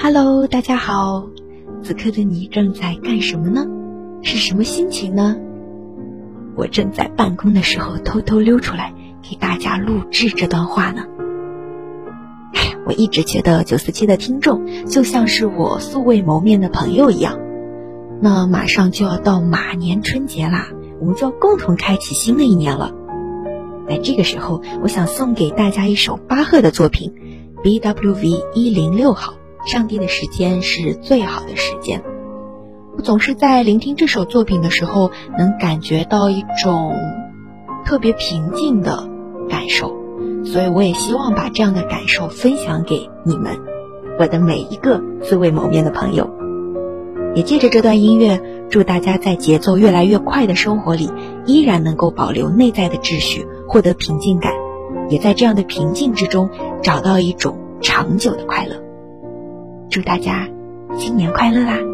Hello， 大家好，此刻的你正在干什么呢？是什么心情呢？我正在办公的时候偷偷溜出来给大家录制这段话呢。我一直觉得947的听众就像是我素未谋面的朋友一样。那马上就要到马年春节啦，我们就要共同开启新的一年了。在这个时候，我想送给大家一首巴赫的作品 BWV106 号，上帝的时间是最好的时间。我总是在聆听这首作品的时候，能感觉到一种特别平静的感受，所以我也希望把这样的感受分享给你们，我的每一个素未谋面的朋友。也借着这段音乐，祝大家在节奏越来越快的生活里，依然能够保留内在的秩序，获得平静感，也在这样的平静之中找到一种长久的快乐。祝大家新年快乐啦！